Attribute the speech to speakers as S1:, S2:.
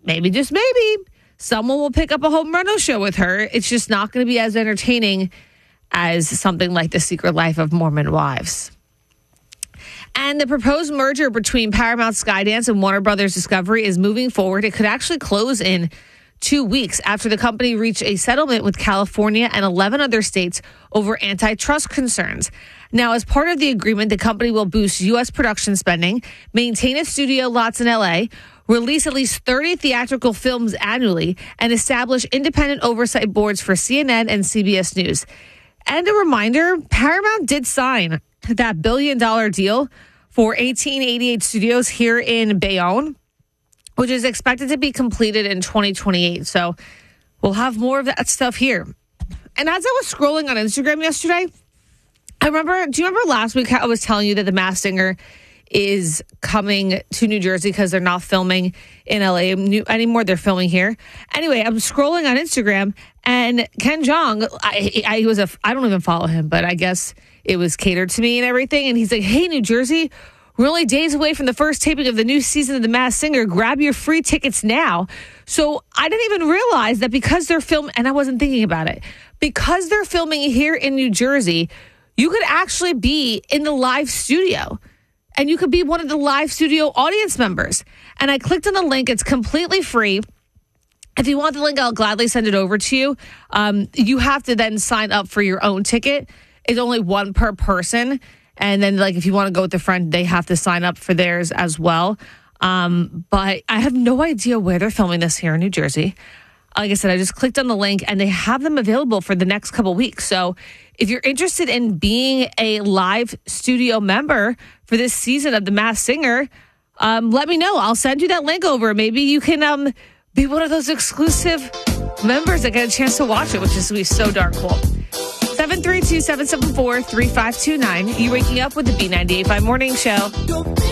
S1: maybe, just maybe, someone will pick up a home rental show with her. It's just not going to be as entertaining as something like The Secret Life of Mormon Wives. And the proposed merger between Paramount Skydance and Warner Brothers Discovery is moving forward. It could actually close in 2 weeks after the company reached a settlement with California and 11 other states over antitrust concerns. Now, as part of the agreement, the company will boost U.S. production spending, maintain its studio lots in L.A., release at least 30 theatrical films annually, and establish independent oversight boards for CNN and CBS News. And a reminder, Paramount did sign that $1 billion deal for 1888 Studios here in Bayonne, which is expected to be completed in 2028. So we'll have more of that stuff here. And as I was scrolling on Instagram yesterday, do you remember last week I was telling you that The Masked Singer is coming to New Jersey because they're not filming in LA anymore. They're filming here. Anyway, I'm scrolling on Instagram and Ken Jeong, I don't even follow him, but I guess it was catered to me and everything. And he's like, hey, New Jersey, we're only days away from the first taping of the new season of The Masked Singer. Grab your free tickets now. So I didn't even realize that because they're filming, and I wasn't thinking about it, because they're filming here in New Jersey, you could actually be in the live studio. And you could be one of the live studio audience members. And I clicked on the link. It's completely free. If you want the link, I'll gladly send it over to you. You have to then sign up for your own ticket. It's only one per person. And then, like, if you want to go with a friend, they have to sign up for theirs as well. But I have no idea where they're filming this here in New Jersey. Like I said, I just clicked on the link and they have them available for the next couple weeks. So if you're interested in being a live studio member for this season of The Masked Singer, let me know. I'll send you that link over. Maybe you can be one of those exclusive members that get a chance to watch it, which is going to be so darn cool. 732-774-3529. You waking up with the B98.5 Morning Show.